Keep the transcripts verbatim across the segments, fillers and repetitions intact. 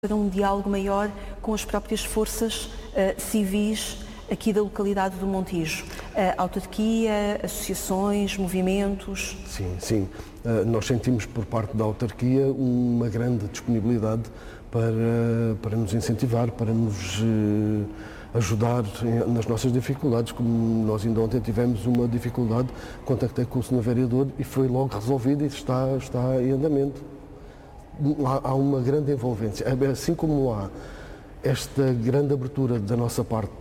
para um diálogo maior com as próprias forças uh, civis aqui da localidade do Montijo. Uh, autarquia, associações, movimentos... Sim, sim. Uh, nós sentimos por parte da autarquia uma grande disponibilidade para, para nos incentivar, para nos uh, ajudar em, nas nossas dificuldades. Como nós ainda ontem tivemos uma dificuldade, contactei com o senhor Vereador e foi logo resolvida e está, está em andamento. Há, há uma grande envolvência, assim como há esta grande abertura da nossa parte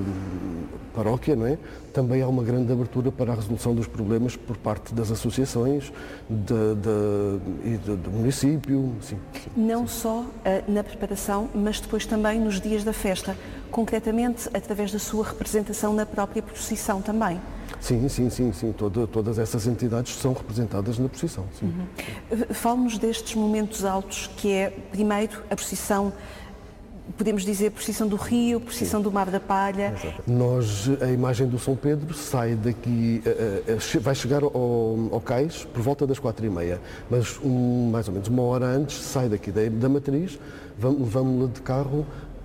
paróquia, não é? Também há uma grande abertura para a resolução dos problemas por parte das associações de, de, e de, do município. Sim, sim, Não sim. só uh, na preparação, mas depois também nos dias da festa, concretamente através da sua representação na própria procissão também. Sim, sim, sim, sim. Toda, todas essas entidades são representadas na procissão. Sim. Uhum. Fale-nos destes momentos altos, que é, primeiro, a procissão, podemos dizer, procissão do Rio, procissão sim. do Mar da Palha. Exato. Nós, a imagem do São Pedro sai daqui, uh, uh, vai chegar ao, ao cais por volta das quatro e meia, mas um, mais ou menos uma hora antes sai daqui da, da matriz, vamos, vamos de carro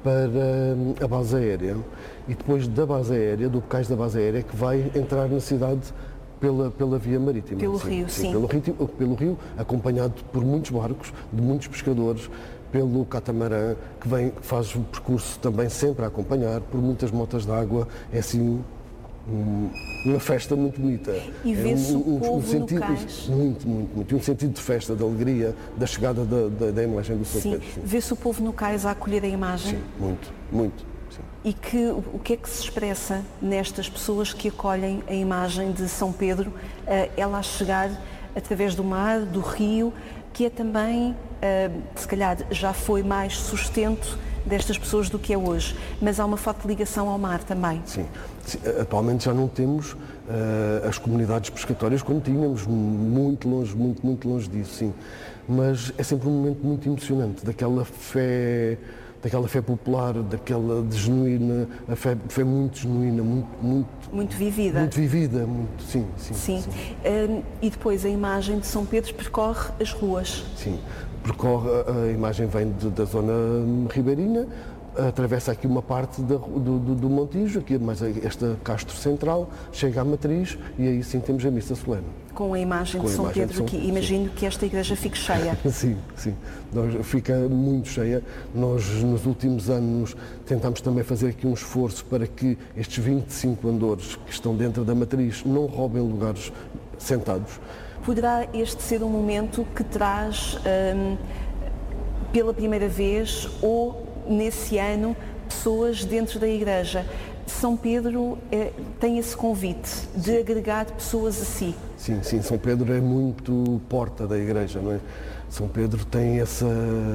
para a base aérea e depois da base aérea, do cais da base aérea, que vai entrar na cidade pela, pela via marítima. Pelo sim, rio, sim. sim. Pelo rio, pelo rio, acompanhado por muitos barcos, de muitos pescadores, pelo catamarã, que, vem, que faz o percurso também sempre a acompanhar, por muitas motas de água. É assim um, uma festa muito bonita. E vê-se é um, o um, povo um sentido, no cais. Muito, muito, muito. E um sentido de festa, de alegria, da chegada da, da, da imagem do São sim. Pedro. Sim, vê-se o povo no cais a acolher a imagem. Sim, muito, muito. Sim. E que, o que é que se expressa nestas pessoas que acolhem a imagem de São Pedro, ela a chegar através do mar, do rio, que é também, se calhar já foi mais sustento destas pessoas do que é hoje, mas há uma forte ligação ao mar também. Sim, sim. Atualmente já não temos uh, as comunidades pescatórias como tínhamos, muito longe, muito, muito longe disso, sim. Mas é sempre um momento muito emocionante, daquela fé, daquela fé popular, daquela de genuína, a fé, fé muito genuína, muito, muito... Muito vivida. Muito vivida, muito, sim, sim. Sim. sim. Um, e depois a imagem de São Pedro percorre as ruas. Sim, percorre, a imagem vem de, da zona ribeirinha, atravessa aqui uma parte da, do, do, do Montijo, aqui mais esta Castro Central, chega à Matriz e aí sim temos a missa solene. Com a imagem Com de a São imagem Pedro de São, aqui. Imagino sim. que esta igreja fique cheia. Sim, sim. Nós, fica muito cheia. Nós, nos últimos anos, tentámos também fazer aqui um esforço para que estes vinte e cinco andores que estão dentro da Matriz não roubem lugares sentados. Poderá este ser um momento que traz, hum, pela primeira vez, ou nesse ano, pessoas dentro da igreja. São Pedro é, tem esse convite de agregar pessoas a si. Sim, sim, São Pedro é muito porta da igreja, não é? São Pedro tem essa,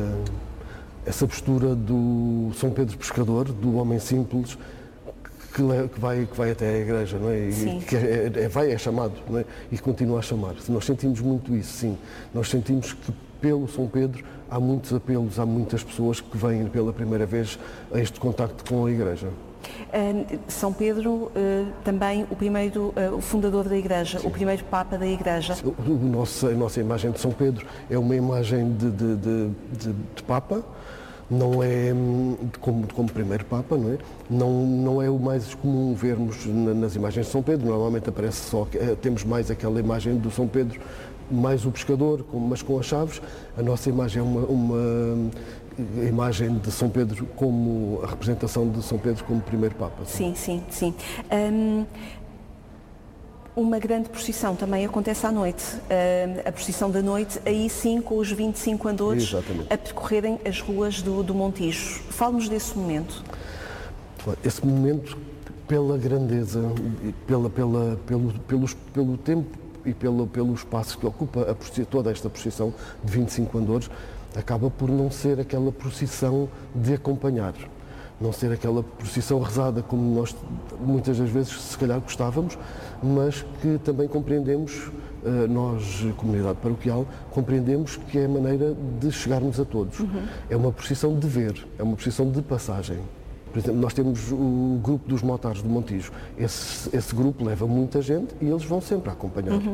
essa postura do São Pedro pescador, do homem simples, que, que, vai, que vai até à igreja, não é? Sim. E que é, é, vai, é chamado, não é? E continua a chamar. Nós sentimos muito isso, sim. Nós sentimos que pelo São Pedro há muitos apelos, há muitas pessoas que vêm pela primeira vez a este contacto com a igreja. Uh, São Pedro, uh, também o primeiro, uh, o fundador da igreja, sim. O primeiro Papa da igreja. O, o nosso, a nossa imagem de São Pedro é uma imagem de, de, de, de, de Papa, não é como, como primeiro Papa, não é? Não, não é o mais comum vermos nas imagens de São Pedro, normalmente aparece só, temos mais aquela imagem do São Pedro, mais o pescador, mas com as chaves. A nossa imagem é uma, uma a imagem de São Pedro como a representação de São Pedro como primeiro Papa. Sim, sim, sim. Um, uma grande procissão também acontece à noite. Um, a procissão da noite, aí sim com os vinte e cinco andores Exatamente. A percorrerem as ruas do, do Montijo. Fale-nos desse momento. Esse momento, pela grandeza, pela, pela, pelo, pelos, pelo tempo e pelo, pelo espaço que ocupa a, toda esta procissão de vinte e cinco andores, acaba por não ser aquela procissão de acompanhar, não ser aquela procissão rezada como nós muitas das vezes se calhar gostávamos, mas que também compreendemos, nós, comunidade paroquial, compreendemos que é a maneira de chegarmos a todos. Uhum. É uma procissão de ver, é uma procissão de passagem. Por exemplo, nós temos o grupo dos motares do Montijo. Esse, esse grupo leva muita gente e eles vão sempre a acompanhar. Uhum.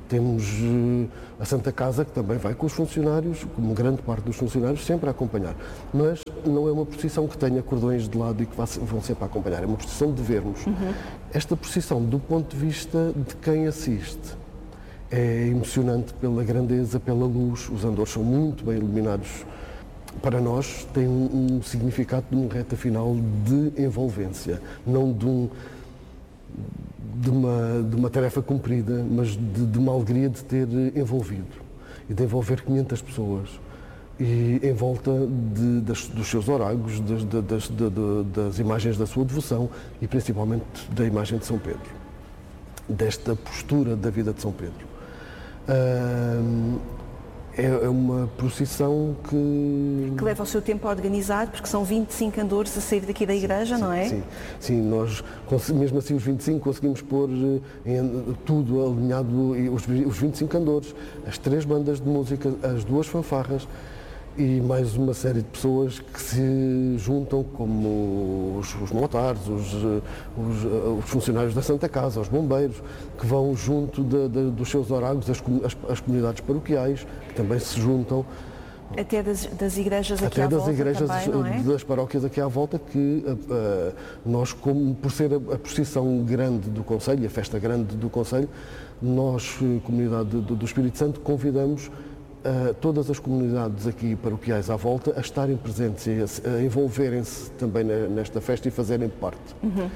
Temos uh, a Santa Casa, que também vai com os funcionários, como grande parte dos funcionários, sempre a acompanhar. Mas não é uma procissão que tenha cordões de lado e que vão sempre a acompanhar, é uma procissão de vermos. Uhum. Esta procissão, do ponto de vista de quem assiste, é emocionante pela grandeza, pela luz, os andores são muito bem iluminados. Para nós tem um, um significado de uma reta final de envolvência, não de um... De uma, de uma tarefa cumprida, mas de, de uma alegria de ter envolvido e de envolver quinhentas pessoas e em volta de, das, dos seus orágos, das, das, das, das imagens da sua devoção e principalmente da imagem de São Pedro, desta postura da vida de São Pedro. Uh, é uma procissão que... Que leva o seu tempo a organizar, porque são vinte e cinco andores a sair daqui da igreja, sim, não é? Sim, sim, nós, mesmo assim os vinte e cinco, conseguimos pôr em, tudo alinhado, os, os vinte e cinco andores, as três bandas de música, as duas fanfarras e mais uma série de pessoas que se juntam, como os, os motares, os, os, os funcionários da Santa Casa, os bombeiros, que vão junto de, de, dos seus orágos, as, as, as comunidades paroquiais, que também se juntam. Até das, das igrejas aqui Até à das volta igrejas, também, não é? das paróquias aqui à volta, que uh, nós, como, por ser a, a procissão grande do Concelho, a festa grande do Concelho, nós, comunidade do, do Espírito Santo, convidamos Uh, todas as comunidades aqui paroquiais à volta a estarem presentes e a, a envolverem-se também na, nesta festa e fazerem parte. Uhum.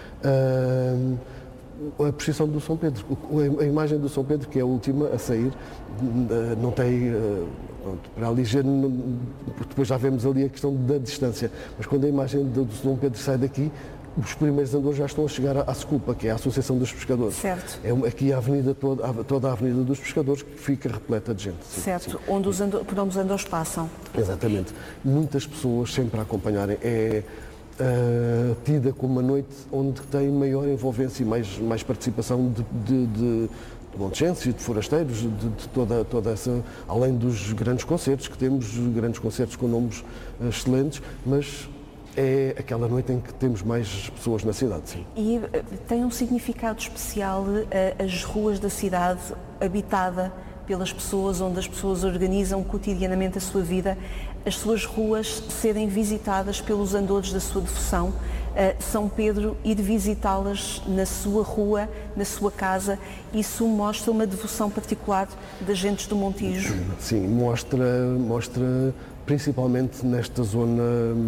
Uh, a procissão do São Pedro, a, a imagem do São Pedro, que é a última a sair, uh, não tem, uh, pronto, para ali já, não, depois já vemos ali a questão da distância, mas quando a imagem do, do São Pedro sai daqui, os primeiros andores já estão a chegar à, à Scupa, que é a Associação dos Pescadores. Certo. É aqui a avenida toda, toda a Avenida dos Pescadores, que fica repleta de gente. Sim, certo, sim. Onde os andor, por onde os andores passam. Exatamente. Muitas pessoas sempre a acompanharem. É uh, tida como uma noite onde tem maior envolvência e mais, mais participação de, de, de, de montechenses e de forasteiros, de, de toda, toda essa, além dos grandes concertos, que temos grandes concertos com nomes uh, excelentes, mas é aquela noite em que temos mais pessoas na cidade, sim. E tem um significado especial uh, as ruas da cidade habitada pelas pessoas, onde as pessoas organizam cotidianamente a sua vida, as suas ruas serem visitadas pelos andores da sua devoção, uh, São Pedro ir visitá-las na sua rua, na sua casa, isso mostra uma devoção particular das gentes do Montijo? Sim, mostra, mostra principalmente nesta zona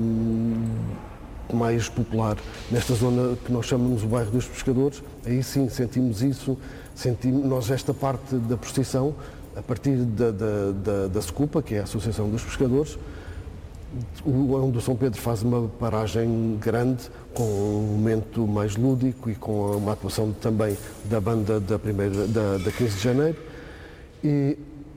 mais popular, nesta zona que nós chamamos o bairro dos Pescadores, aí sim sentimos isso, sentimos nós esta parte da procissão, a partir da, da, da, da Scupa, que é a Associação dos Pescadores, onde o São Pedro faz uma paragem grande, com um momento mais lúdico e com uma atuação também da banda da, primeira, da, da quinze de janeiro, e,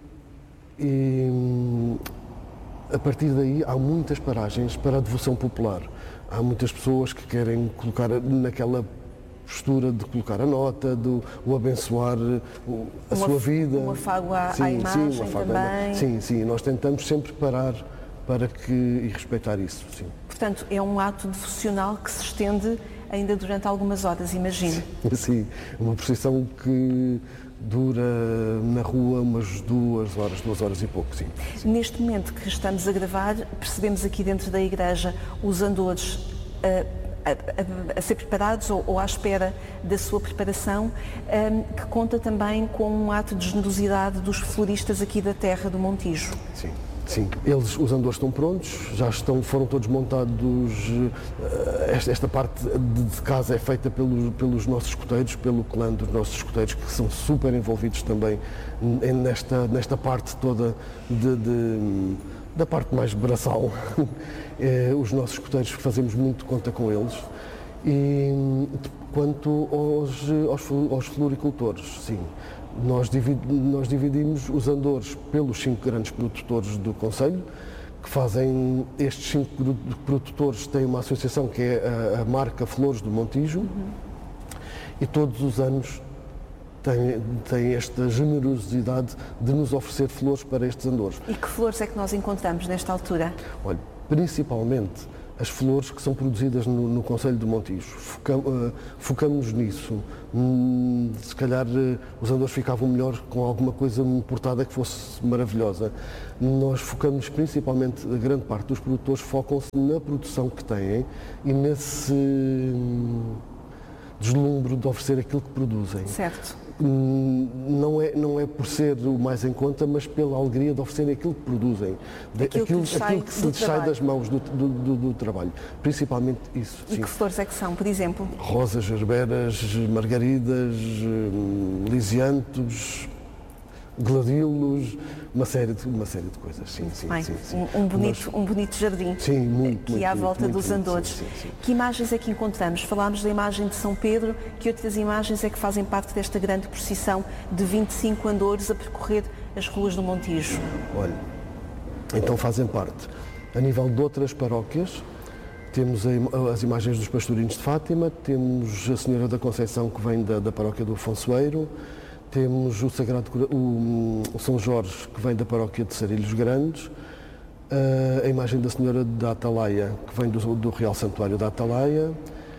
e a partir daí há muitas paragens para a devoção popular. Há muitas pessoas que querem colocar naquela postura de colocar a nota, de o abençoar o, a uma, sua vida. Um afago à, sim, à imagem sim, um afago também. Sim, sim, nós tentamos sempre parar para que, e respeitar isso, sim. Portanto, é um ato devocional que se estende ainda durante algumas horas, imagino. Sim, sim, uma procissão que dura na rua umas duas horas, duas horas e pouco, sim. sim. Neste momento que estamos a gravar, percebemos aqui dentro da igreja os andores uh, a, a, a ser preparados ou, ou à espera da sua preparação, um, que conta também com um ato de generosidade dos floristas aqui da terra do Montijo. Sim. Sim, eles, os andores estão prontos, já estão, foram todos montados, esta, esta parte de, de casa é feita pelos, pelos nossos escuteiros, pelo clã dos nossos escuteiros, que são super envolvidos também nesta, nesta parte toda de, de, da parte mais braçal. É, os nossos escuteiros, fazemos muito conta com eles. E quanto aos, aos, aos floricultores, sim. Nós, divid, nós dividimos os andores pelos cinco grandes produtores do Concelho, que fazem, estes cinco produtores têm uma associação que é a, a marca Flores do Montijo, uhum. E todos os anos têm, têm esta generosidade de nos oferecer flores para estes andores. E que flores é que nós encontramos nesta altura? Olha, principalmente as flores que são produzidas no, no Concelho de Montijo. Foca, uh, focamos nisso. Hum, se calhar uh, os andores ficavam melhor com alguma coisa importada que fosse maravilhosa. Nós focamos principalmente, a grande parte dos produtores focam-se na produção que têm e nesse hum, deslumbre de oferecer aquilo que produzem. Certo. Não é, não é por ser o mais em conta, mas pela alegria de oferecerem aquilo que produzem, aquilo, aquilo, que, aquilo que se lhes sai das mãos do, do, do, do trabalho, principalmente isso. E sim. que flores é que são, por exemplo? Rosas, gerberas, margaridas, lisiantos, gladilos, uma série de, uma série de coisas, sim, sim, Bem, sim, sim. Um, um, bonito, um bonito jardim sim, muito, aqui muito, à volta muito, dos muito, andores. sim, sim, sim. Que imagens é que encontramos? Falámos da imagem de São Pedro, que outras imagens é que fazem parte desta grande procissão de vinte e cinco andores a percorrer as ruas do Montijo? Olha, então fazem parte. A nível de outras paróquias, temos a, as imagens dos pastorinhos de Fátima, temos a Senhora da Conceição que vem da, da paróquia do Afonsoeiro, temos o, Sagrado, o, o São Jorge, que vem da paróquia de Sarilhos Grandes, a imagem da Senhora da Atalaia, que vem do, do Real Santuário da Atalaia.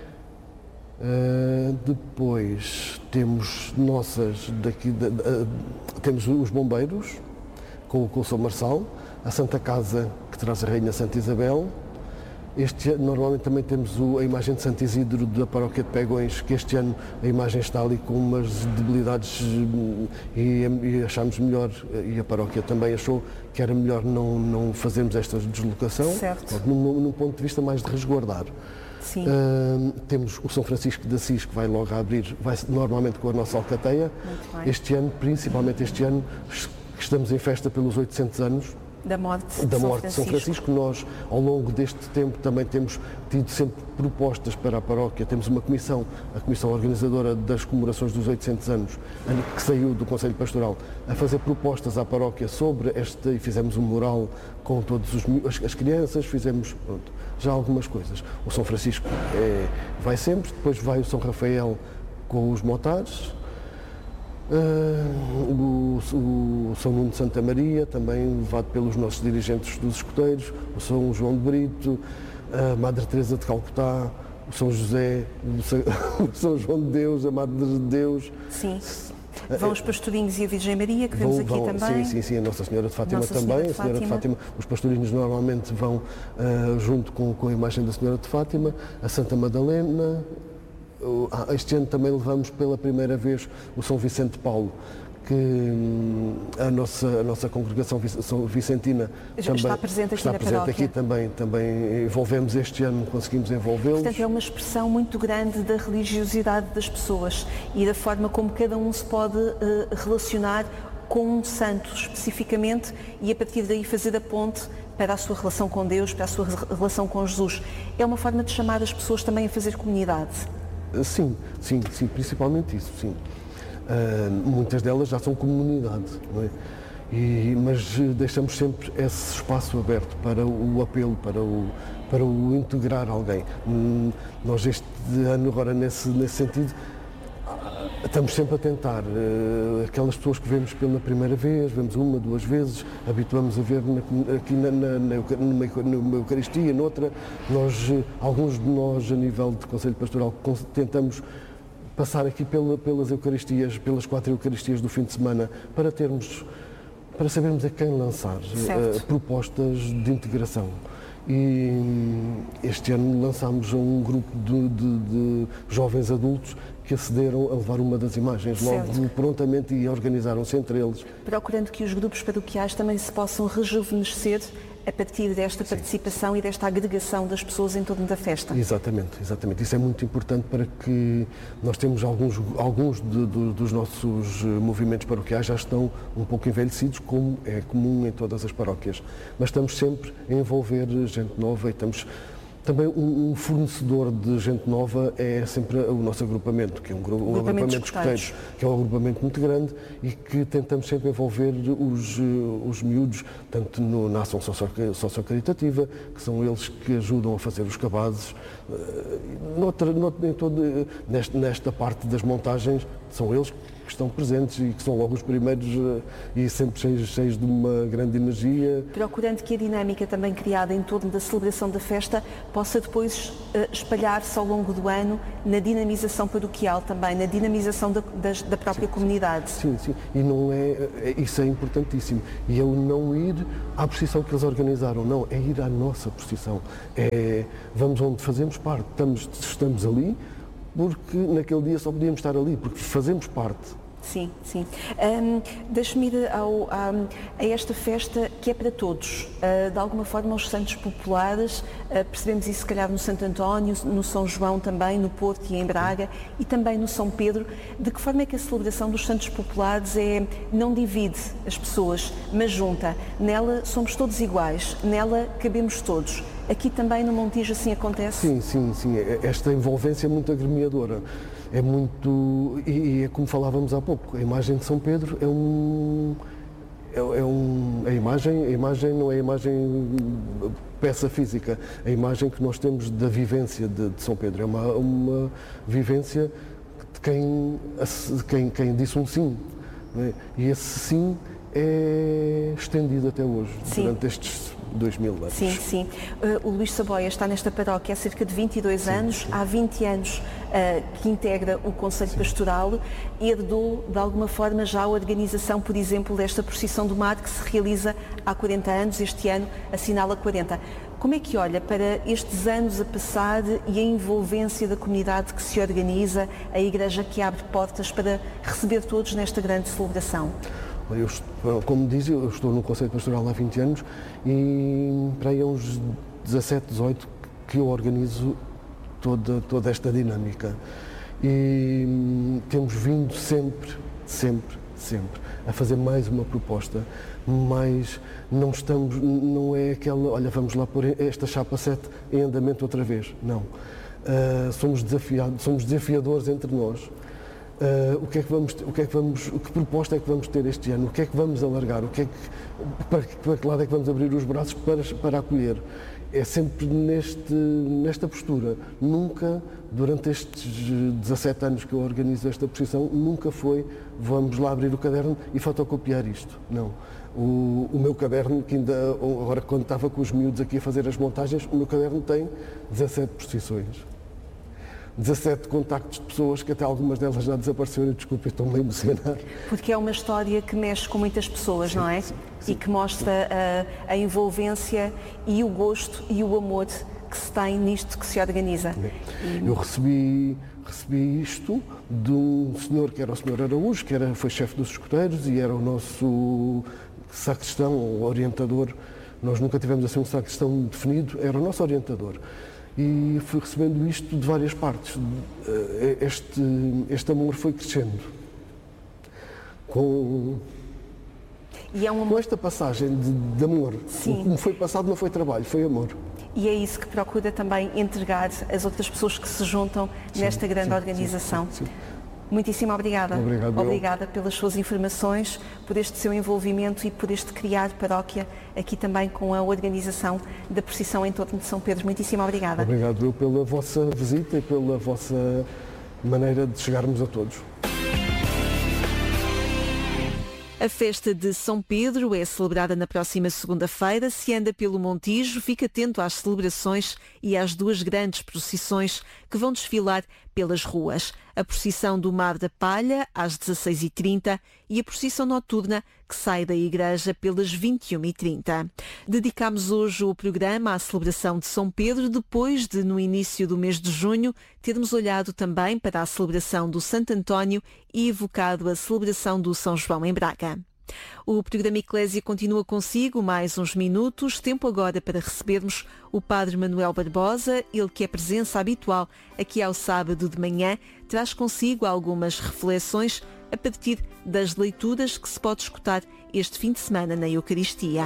Depois temos nossas, daqui, de, de, temos os bombeiros, com, com o São Marçal, a Santa Casa, que traz a Rainha Santa Isabel. Este ano, normalmente também temos o, a imagem de Santo Isidro da paróquia de Pegões, que este ano a imagem está ali com umas debilidades e, e achámos melhor, e a paróquia também achou que era melhor não, não fazermos esta deslocação, num, num ponto de vista mais de resguardar. Sim. Uh, temos o São Francisco de Assis, que vai logo a abrir, vai normalmente com a nossa alcateia. Este ano, principalmente este ano, estamos em festa pelos oitocentos anos da morte, da de, morte São de São Francisco. Nós, ao longo deste tempo, também temos tido sempre propostas para a paróquia. Temos uma comissão, a comissão organizadora das comemorações dos oitocentos anos, que saiu do Conselho Pastoral, a fazer propostas à paróquia sobre esta, e fizemos um mural com todas as, as crianças, fizemos pronto, já algumas coisas. O São Francisco é, vai sempre, depois vai o São Rafael com os motares. Uh, o, o São Nuno de Santa Maria, também levado pelos nossos dirigentes dos escoteiros, o São João de Brito, a Madre Teresa de Calcutá, o São José, o São João de Deus, a Madre de Deus. Sim. Vão os pastorinhos e a Virgem Maria, que vemos vão, aqui também. Sim, sim, sim, a Nossa Senhora de Fátima Nossa também. Senhora de a Senhora Fátima. de Fátima, os pastorinhos normalmente vão uh, junto com, com a imagem da Senhora de Fátima, a Santa Madalena. Este ano também levamos pela primeira vez o São Vicente de Paulo, que a nossa, a nossa congregação vicentina Já também está presente aqui está na presente paróquia. aqui também, também envolvemos este ano, conseguimos envolvê-los. Portanto, é uma expressão muito grande da religiosidade das pessoas e da forma como cada um se pode uh, relacionar com um santo especificamente e a partir daí fazer a ponte para a sua relação com Deus, para a sua relação com Jesus. É uma forma de chamar as pessoas também a fazer comunidade. Sim, sim, sim, principalmente isso, sim. Uh, muitas delas já são comunidade, não é? E, mas deixamos sempre esse espaço aberto para o apelo, para o, para o integrar alguém. Hum, nós este ano, agora nesse, nesse sentido, estamos sempre a tentar. Uh, aquelas pessoas que vemos pela primeira vez, vemos uma, duas vezes, habituamos a ver na, aqui na, na, na, numa, numa Eucaristia, noutra. Nós, alguns de nós, a nível de Conselho Pastoral, tentamos passar aqui pela, pelas Eucaristias, pelas quatro Eucaristias do fim de semana, para termos, para sabermos a quem lançar uh, propostas de integração. E este ano lançámos um grupo de, de, de jovens adultos que acederam a levar uma das imagens logo prontamente e organizaram-se entre eles. Procurando que os grupos paroquiais também se possam rejuvenescer a partir desta Sim. participação e desta agregação das pessoas em torno da festa. Exatamente, exatamente. Isso é muito importante para que nós temos alguns, alguns de, de, dos nossos movimentos paroquiais já estão um pouco envelhecidos, como é comum em todas as paróquias. Mas estamos sempre a envolver gente nova e estamos... Também um, um fornecedor de gente nova é sempre o nosso agrupamento, que é um, um agrupamento de escoteiros, que é um agrupamento muito grande e que tentamos sempre envolver os, os miúdos, tanto no, na ação sociocaritativa, que são eles que ajudam a fazer os cabazes, noutra, noutra, em todo, nesta, nesta parte das montagens, são eles que que estão presentes e que são logo os primeiros e sempre cheios, cheios de uma grande energia. Procurando que a dinâmica também criada em torno da celebração da festa possa depois uh, espalhar-se ao longo do ano na dinamização paroquial também, na dinamização da, da, da própria sim, comunidade. Sim, sim, e não é, isso é importantíssimo. E eu não ir à procissão que eles organizaram, não, é ir à nossa procissão. É, vamos onde fazemos parte, estamos, estamos ali, porque naquele dia só podíamos estar ali, porque fazemos parte. Sim, sim. Um, Deixe-me ir ao, a, a esta festa que é para todos. Uh, de alguma forma, os santos populares, uh, percebemos isso se calhar no Santo António, no São João também, no Porto e em Braga, e também no São Pedro. De que forma é que a celebração dos santos populares é, não divide as pessoas, mas junta? Nela somos todos iguais, nela cabemos todos. Aqui também no Montijo assim acontece? Sim, sim, sim. Esta envolvência é muito agremiadora. É muito, e, e é como falávamos há pouco, a imagem de São Pedro é um, é, é um, a imagem, a imagem não é a imagem peça física, a imagem que nós temos da vivência de, de São Pedro, é uma, uma vivência de quem, de quem, quem disse um sim, não é? E esse sim é estendido até hoje, sim, durante estes dois mil anos. Sim, sim. Uh, o Luís Saboia está nesta paróquia há cerca de vinte e dois sim, anos, sim. Há vinte anos uh, que integra o Conselho sim. Pastoral e herdou de alguma forma já a organização, por exemplo, desta procissão do mar que se realiza há quarenta anos, este ano assinala quarenta. Como é que olha para estes anos a passar e a envolvência da comunidade que se organiza, a Igreja que abre portas para receber todos nesta grande celebração? Eu, como diz, eu estou no Conselho Pastoral há vinte anos e para aí há uns dezassete, dezoito que eu organizo toda, toda esta dinâmica. E temos vindo sempre, sempre, sempre a fazer mais uma proposta, mas não estamos, não é aquela, olha, vamos lá pôr esta chapa sete em andamento outra vez. Não. Uh, somos desafiados, somos desafiadores entre nós. Uh, o que é que vamos, o que é que vamos, que proposta é que vamos ter este ano? O que é que vamos alargar? O que é que, para, para que lado é que vamos abrir os braços para, para acolher? É sempre neste, nesta postura. Nunca, durante estes dezassete anos que eu organizo esta procissão, nunca foi vamos lá abrir o caderno e fotocopiar isto. Não. O, o meu caderno, que ainda, agora quando estava com os miúdos aqui a fazer as montagens, o meu caderno tem dezassete procissões. dezassete contactos de pessoas que até algumas delas já desapareceram, desculpe, estou-me a emocionar. Porque é uma história que mexe com muitas pessoas, sim, não é? Sim, sim, e que mostra a, a envolvência e o gosto e o amor que se tem nisto que se organiza. E... Eu recebi, recebi isto de um senhor que era o senhor Araújo, que era, foi chefe dos escuteiros e era o nosso sacristão, ou orientador. Nós nunca tivemos assim um sacristão definido, era o nosso orientador. E fui recebendo isto de várias partes. Este, este amor foi crescendo. Com, e é um amor... com esta passagem de, de amor. Sim. Como foi passado não foi trabalho, foi amor. E é isso que procura também entregar às outras pessoas que se juntam sim, nesta grande sim, organização. Sim, sim. Muitíssimo obrigada. Obrigado, obrigada pelas suas informações, por este seu envolvimento e por este criar paróquia aqui também com a organização da procissão em torno de São Pedro. Muitíssimo obrigada. Obrigado eu pela vossa visita e pela vossa maneira de chegarmos a todos. A festa de São Pedro é celebrada na próxima segunda-feira. Se anda pelo Montijo, fique atento às celebrações e às duas grandes procissões que vão desfilar pelas ruas. A procissão do Mar da Palha, às dezasseis e trinta, e a procissão noturna, que sai da igreja pelas vinte e uma e trinta. Dedicámos hoje o programa à celebração de São Pedro, depois de, no início do mês de junho, termos olhado também para a celebração do Santo António e evocado a celebração do São João em Braga. O programa Eclésia continua consigo mais uns minutos, tempo agora para recebermos o Padre Manuel Barbosa, ele que é presença habitual aqui ao sábado de manhã, traz consigo algumas reflexões a partir das leituras que se pode escutar este fim de semana na Eucaristia.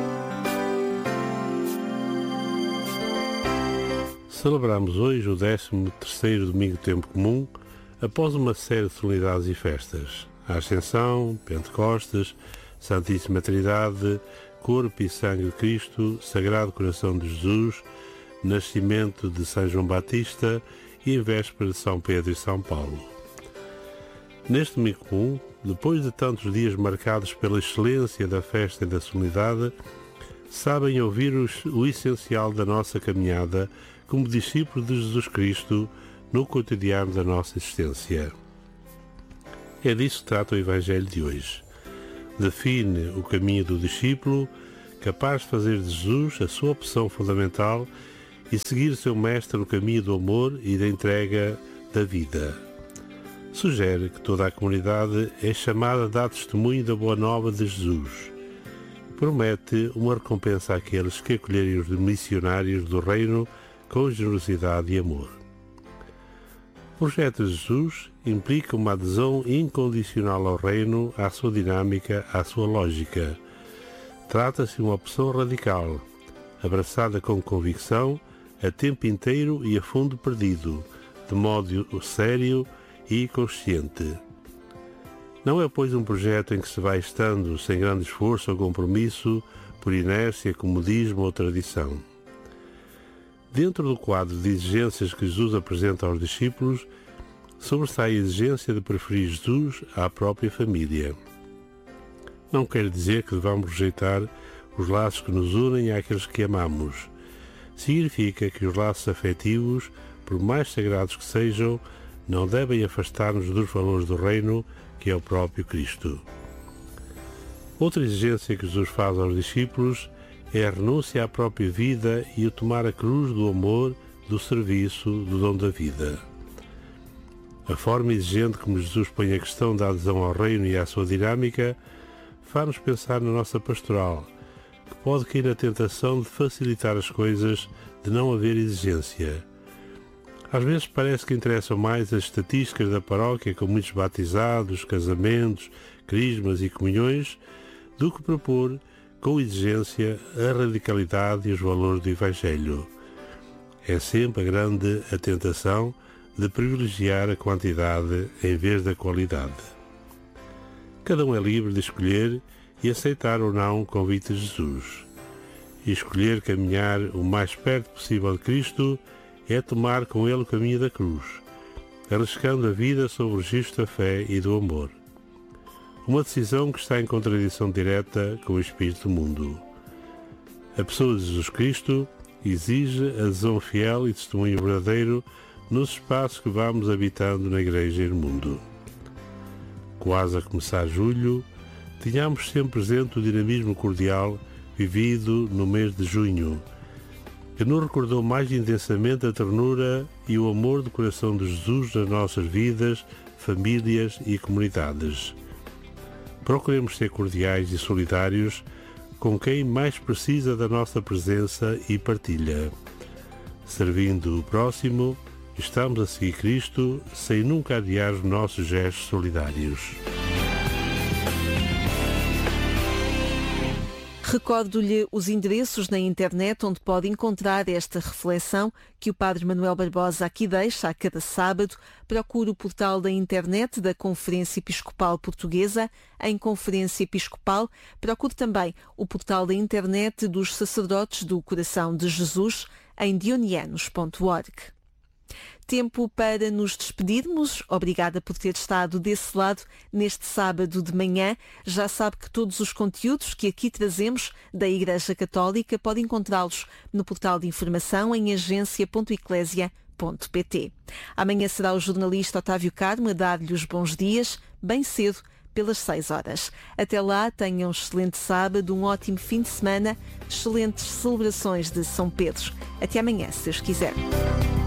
Celebramos hoje o décimo terceiro Domingo do Tempo Comum, após uma série de solenidades e festas. A Ascensão, Pentecostes, Santíssima Trindade, Corpo e Sangue de Cristo, Sagrado Coração de Jesus, Nascimento de São João Batista e em véspera de São Pedro e São Paulo. Neste domingo comum, depois de tantos dias marcados pela excelência da festa e da solenidade, sabem ouvir os, o essencial da nossa caminhada como discípulos de Jesus Cristo no cotidiano da nossa existência. É disso que trata o Evangelho de hoje. Define o caminho do discípulo, capaz de fazer de Jesus a sua opção fundamental e seguir seu mestre no caminho do amor e da entrega da vida. Sugere que toda a comunidade é chamada a dar testemunho da boa nova de Jesus. Promete uma recompensa àqueles que acolherem os missionários do reino com generosidade e amor. O projeto de Jesus implica uma adesão incondicional ao reino, à sua dinâmica, à sua lógica. Trata-se de uma opção radical, abraçada com convicção, a tempo inteiro e a fundo perdido, de modo sério e consciente. Não é, pois, um projeto em que se vai estando sem grande esforço ou compromisso, por inércia, comodismo ou tradição. Dentro do quadro de exigências que Jesus apresenta aos discípulos, sobressai a exigência de preferir Jesus à própria família. Não quer dizer que devamos rejeitar os laços que nos unem àqueles que amamos. Significa que os laços afetivos, por mais sagrados que sejam, não devem afastar-nos dos valores do reino, que é o próprio Cristo. Outra exigência que Jesus faz aos discípulos é a renúncia à própria vida e o tomar a cruz do amor, do serviço, do dom da vida. A forma exigente como Jesus põe a questão da adesão ao reino e à sua dinâmica faz-nos pensar na nossa pastoral, que pode cair na tentação de facilitar as coisas, de não haver exigência. Às vezes parece que interessam mais as estatísticas da paróquia, com muitos batizados, casamentos, crismas e comunhões, do que propor, com exigência, a radicalidade e os valores do Evangelho. É sempre a grande a tentação de privilegiar a quantidade em vez da qualidade. Cada um é livre de escolher e aceitar ou não o convite de Jesus. E escolher caminhar o mais perto possível de Cristo é tomar com ele o caminho da cruz, arriscando a vida sob o registro da fé e do amor. Uma decisão que está em contradição direta com o espírito do mundo. A pessoa de Jesus Cristo exige adesão fiel e testemunho verdadeiro nos espaços que vamos habitando na Igreja e no mundo. Quase a começar julho, tínhamos sempre presente o dinamismo cordial vivido no mês de junho, que nos recordou mais intensamente a ternura e o amor do coração de Jesus nas nossas vidas, famílias e comunidades. Procuremos ser cordiais e solidários com quem mais precisa da nossa presença e partilha. Servindo o próximo, estamos a seguir Cristo sem nunca adiar os nossos gestos solidários. Recordo-lhe os endereços na internet onde pode encontrar esta reflexão que o Padre Manuel Barbosa aqui deixa a cada sábado. Procure o portal da internet da Conferência Episcopal Portuguesa em Conferência Episcopal. Procure também o portal da internet dos Sacerdotes do Coração de Jesus em dionianos ponto org. Tempo para nos despedirmos. Obrigada por ter estado desse lado neste sábado de manhã. Já sabe que todos os conteúdos que aqui trazemos da Igreja Católica pode encontrá-los no portal de informação em agência ponto eclésia ponto pt. Amanhã será o jornalista Otávio Carmo a dar-lhe os bons dias, bem cedo, pelas seis horas. Até lá, tenham um excelente sábado, um ótimo fim de semana, excelentes celebrações de São Pedro. Até amanhã, se Deus quiser.